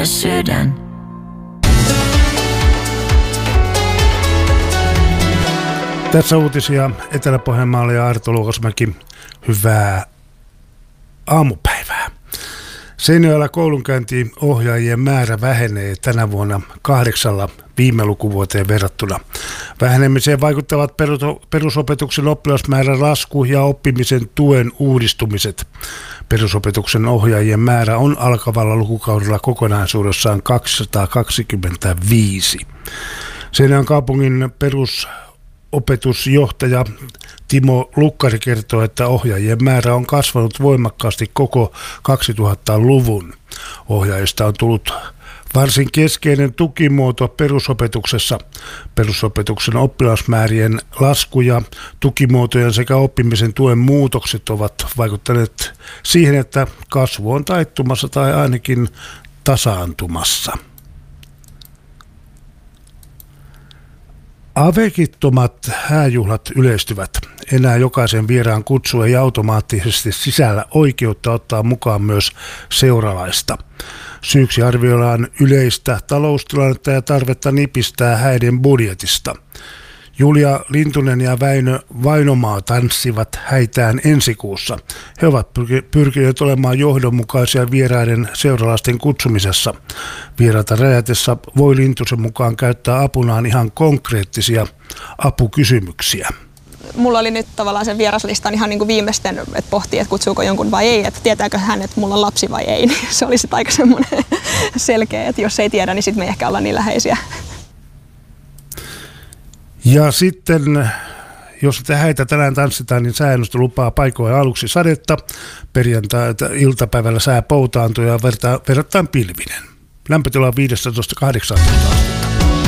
Sydän. Tässä uutisia Etelä-Pohjanmaalle ja Arto Luokasmäki. Hyvää aamupäivää. Seinäjoella koulunkäyntiohjaajien määrä vähenee tänä vuonna 8 viime lukuvuoteen verrattuna. Vähenemiseen vaikuttavat perusopetuksen oppilasmäärän lasku ja oppimisen tuen uudistumiset. Perusopetuksen ohjaajien määrä on alkavalla lukukaudella kokonaisuudessaan 225. Seinäjoen kaupungin perusopetusjohtaja Timo Lukkari kertoo, että ohjaajien määrä on kasvanut voimakkaasti koko 2000-luvun. Ohjaajista on tullut varsin keskeinen tukimuoto perusopetuksessa. Perusopetuksen oppilasmäärien lasku ja tukimuotojen sekä oppimisen tuen muutokset ovat vaikuttaneet siihen, että kasvu on taittumassa tai ainakin tasaantumassa. Avekittomat hääjuhlat yleistyvät. Enää jokaisen vieraan kutsu ei automaattisesti sisällä oikeutta ottaa mukaan myös seuralaista. Syyksi arvioidaan yleistä taloustilannetta ja tarvetta nipistää häiden budjetista. Julia Lintunen ja Väinö Vainomaa tanssivat häitään ensi kuussa. He ovat pyrkineet olemaan johdonmukaisia vieraiden seuralaisten kutsumisessa. Vieraita rajatessa voi Lintusen mukaan käyttää apunaan ihan konkreettisia apukysymyksiä. Mulla oli nyt tavallaan sen vieraslistan ihan niin kuin viimeisten, että pohtii, että kutsuuko jonkun vai ei, että tietääkö hän, että mulla on lapsi vai ei. Niin se oli sitten aika semmoinen selkeä, että jos ei tiedä, niin sitten me ei ehkä olla niin läheisiä. Ja sitten, jos te häitä tänään tanssitaan, niin säännöstö lupaa paikoin aluksi sadetta. Perjantai-iltapäivällä sää poutaantuu ja verrattain pilvinen. Lämpötila on 15-18 astetta.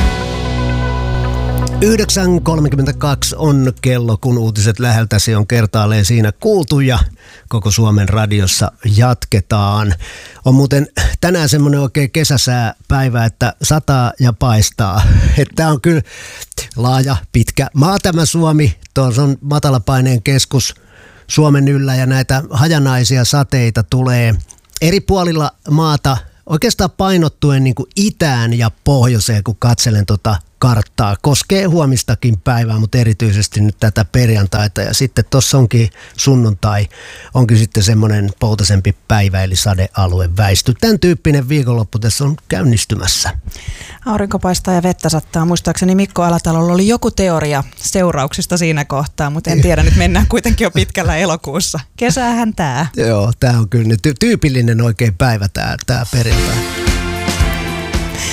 9.32 on kello, kun uutiset läheltäsi on kertaalleen siinä kuultu ja koko Suomen radiossa jatketaan. On muuten tänään semmoinen oikein kesäsääpäivä, että sataa ja paistaa. Tämä on kyllä laaja, pitkä maa tämä Suomi. Tuossa on matalapaineen keskus Suomen yllä ja näitä hajanaisia sateita tulee eri puolilla maata oikeastaan painottuen niin kuin itään ja pohjoiseen, kun katselen karttaa. Koskee huomistakin päivää, mutta erityisesti nyt tätä perjantaita. Ja sitten tuossa onkin sunnuntai, onkin sitten semmoinen poutaisempi päivä, eli sadealue väisty. Tämän tyyppinen viikonloppu tässä on käynnistymässä. Aurinko paistaa ja vettä sattaa. Muistaakseni Mikko Alatalolla oli joku teoria seurauksista siinä kohtaa, mutta en tiedä, nyt mennään kuitenkin jo pitkällä elokuussa. Kesähän tää. Joo, tää on kyllä tyypillinen oikein päivä tää perjantai.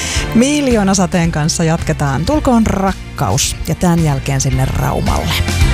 Miljoonasateen kanssa jatketaan. Tulkoon rakkaus ja tämän jälkeen sinne Raumalle.